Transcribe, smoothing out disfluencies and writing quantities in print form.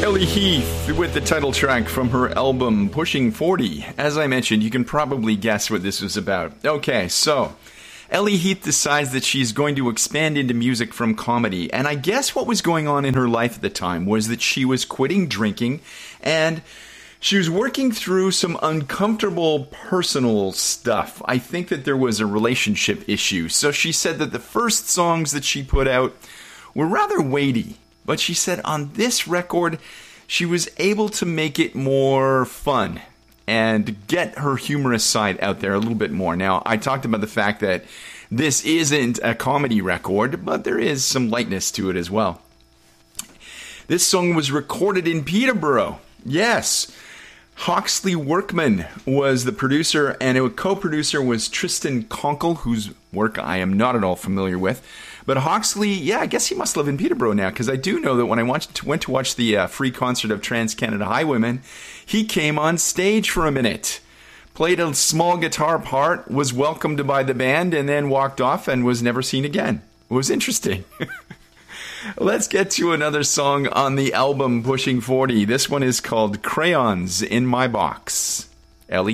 Ellie Heath with the title track from her album Pushing 40. As I mentioned, you can probably guess what this was about. Okay, so Ellie Heath decides that she's going to expand into music from comedy, and I guess what was going on in her life at the time was that she was quitting drinking, and she was working through some uncomfortable personal stuff. I think that there was a relationship issue, so she said that the first songs that she put out were rather weighty. But she said on this record, she was able to make it more fun and get her humorous side out there a little bit more. Now, I talked about the fact that this isn't a comedy record, but there is some lightness to it as well. This song was recorded in Peterborough. Yes. Hawksley Workman was the producer, and a co-producer was Tristan Conkle, whose work I am not at all familiar with. But Hawksley, yeah, I guess he must live in Peterborough now, because I do know that when I went to watch the free concert of Trans-Canada Highwaymen, he came on stage for a minute, played a small guitar part, was welcomed by the band, and then walked off and was never seen again. It was interesting. Let's get to another song on the album Pushing 40. This one is called Crayons in My Box.